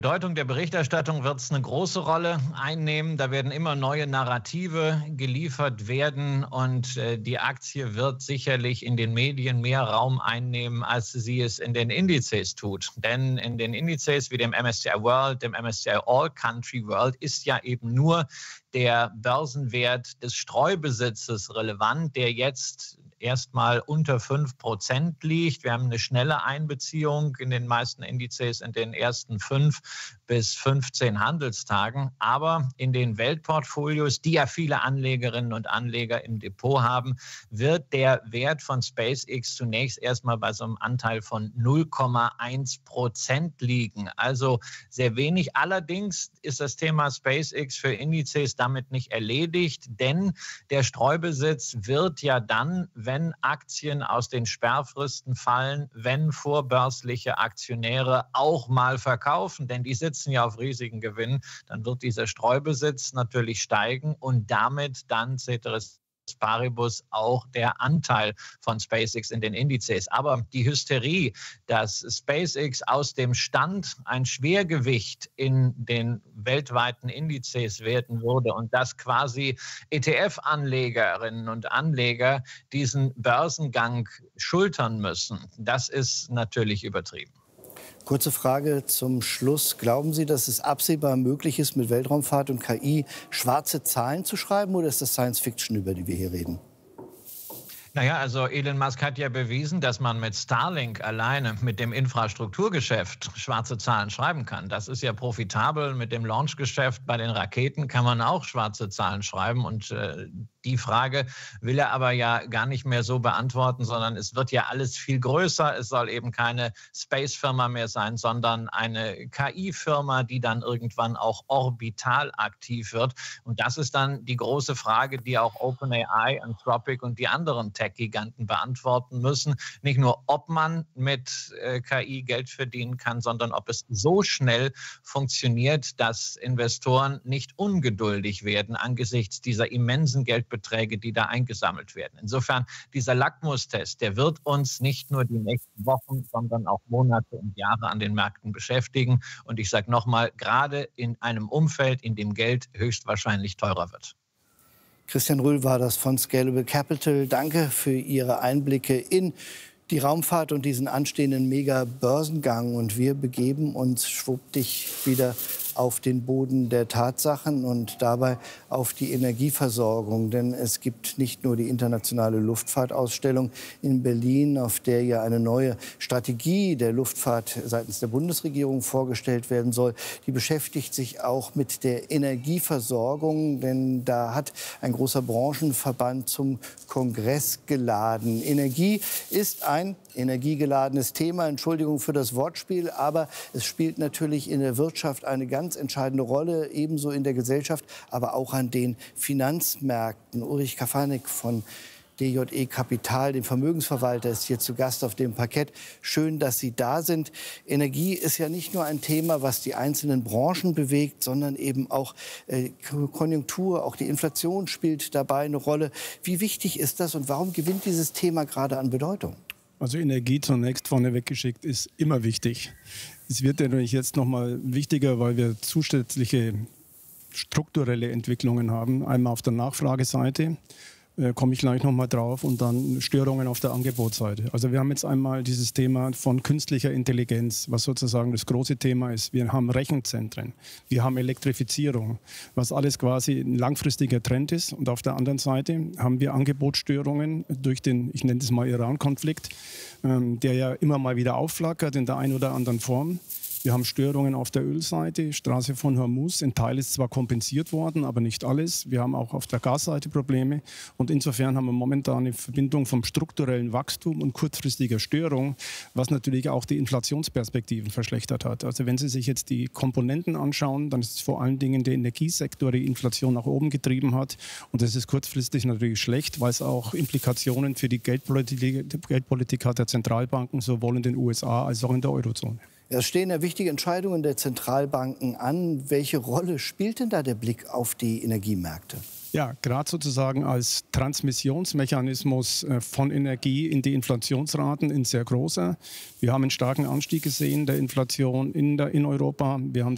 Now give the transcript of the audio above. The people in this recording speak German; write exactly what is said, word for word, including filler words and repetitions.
Bedeutung der Berichterstattung wird es eine große Rolle einnehmen. Da werden immer neue Narrative geliefert werden und äh, die Aktie wird sicherlich in den Medien mehr Raum einnehmen, als sie es in den Indizes tut. Denn in den Indizes wie dem M S C I World, dem M S C I All Country World ist ja eben nur der Börsenwert des Streubesitzes relevant, der jetzt erstmal unter fünf Prozent liegt. Wir haben eine schnelle Einbeziehung in den meisten Indizes in den ersten fünf bis fünfzehn Handelstagen. Aber in den Weltportfolios, die ja viele Anlegerinnen und Anleger im Depot haben, wird der Wert von SpaceX zunächst erstmal bei so einem Anteil von null Komma eins Prozent liegen. Also sehr wenig. Allerdings ist das Thema SpaceX für Indizes damit nicht erledigt, denn der Streubesitz wird ja dann, wenn Aktien aus den Sperrfristen fallen, wenn vorbörsliche Aktionäre auch mal verkaufen, denn die sitzen ja auf riesigen Gewinnen, dann wird dieser Streubesitz natürlich steigen und damit dann ceteris paribus auch der Anteil von SpaceX in den Indizes. Aber die Hysterie, dass SpaceX aus dem Stand ein Schwergewicht in den weltweiten Indizes werden würde und dass quasi E T F-Anlegerinnen und Anleger diesen Börsengang schultern müssen, das ist natürlich übertrieben. Kurze Frage zum Schluss. Glauben Sie, dass es absehbar möglich ist, mit Weltraumfahrt und K I schwarze Zahlen zu schreiben, oder ist das Science Fiction, über die wir hier reden? Naja, also Elon Musk hat ja bewiesen, dass man mit Starlink alleine, mit dem Infrastrukturgeschäft, schwarze Zahlen schreiben kann. Das ist ja profitabel. Mit dem Launchgeschäft bei den Raketen kann man auch schwarze Zahlen schreiben. Und äh, die Frage will er aber ja gar nicht mehr so beantworten, sondern es wird ja alles viel größer. Es soll eben keine Space-Firma mehr sein, sondern eine K I-Firma, die dann irgendwann auch orbital aktiv wird. Und das ist dann die große Frage, die auch OpenAI, Anthropic und die anderen Tech-Giganten beantworten müssen. Nicht nur, ob man mit äh, K I Geld verdienen kann, sondern ob es so schnell funktioniert, dass Investoren nicht ungeduldig werden angesichts dieser immensen Geldbeträge, die da eingesammelt werden. Insofern, dieser Lackmustest, der wird uns nicht nur die nächsten Wochen, sondern auch Monate und Jahre an den Märkten beschäftigen. Und ich sage nochmal, gerade in einem Umfeld, in dem Geld höchstwahrscheinlich teurer wird. Christian Rühl war das von Scalable Capital. Danke für Ihre Einblicke in die Raumfahrt und diesen anstehenden Mega-Börsengang. Und wir begeben uns schwuppdig wieder auf den Boden der Tatsachen und dabei auf die Energieversorgung. Denn es gibt nicht nur die internationale Luftfahrtausstellung in Berlin, auf der ja eine neue Strategie der Luftfahrt seitens der Bundesregierung vorgestellt werden soll. Die beschäftigt sich auch mit der Energieversorgung, denn da hat ein großer Branchenverband zum Kongress geladen. Energie ist ein energiegeladenes Thema. Entschuldigung für das Wortspiel, aber es spielt natürlich in der Wirtschaft eine ganz entscheidende Rolle, ebenso in der Gesellschaft, aber auch an den Finanzmärkten. Ulrich Kafanik von D J E Kapital, dem Vermögensverwalter, ist hier zu Gast auf dem Parkett. Schön, dass Sie da sind. Energie ist ja nicht nur ein Thema, was die einzelnen Branchen bewegt, sondern eben auch äh, Konjunktur, auch die Inflation spielt dabei eine Rolle. Wie wichtig ist das und warum gewinnt dieses Thema gerade an Bedeutung? Also Energie zunächst vorneweg geschickt ist immer wichtig. Es wird natürlich jetzt noch mal wichtiger, weil wir zusätzliche strukturelle Entwicklungen haben. Einmal auf der Nachfrageseite, äh, komme ich gleich noch mal drauf, und dann Störungen auf der Angebotsseite. Also wir haben jetzt einmal dieses Thema von künstlicher Intelligenz, was sozusagen das große Thema ist. Wir haben Rechenzentren, wir haben Elektrifizierung, was alles quasi ein langfristiger Trend ist. Und auf der anderen Seite haben wir Angebotsstörungen durch den, ich nenne es mal Iran-Konflikt, ähm, der ja immer mal wieder aufflackert in der einen oder anderen Form. Wir haben Störungen auf der Ölseite, Straße von Hormuz. Ein Teil ist zwar kompensiert worden, aber nicht alles. Wir haben auch auf der Gasseite Probleme. Und insofern haben wir momentan eine Verbindung vom strukturellen Wachstum und kurzfristiger Störung, was natürlich auch die Inflationsperspektiven verschlechtert hat. Also wenn Sie sich jetzt die Komponenten anschauen, dann ist es vor allen Dingen der Energiesektor, die Inflation nach oben getrieben hat. Und das ist kurzfristig natürlich schlecht, weil es auch Implikationen für die Geldpolitik, die Geldpolitik hat der Zentralbanken, sowohl in den U S A als auch in der Eurozone. Es stehen ja wichtige Entscheidungen der Zentralbanken an. Welche Rolle spielt denn da der Blick auf die Energiemärkte? Ja, gerade sozusagen als Transmissionsmechanismus von Energie in die Inflationsraten ein sehr großer. Wir haben einen starken Anstieg gesehen der Inflation in, der, in Europa. Wir haben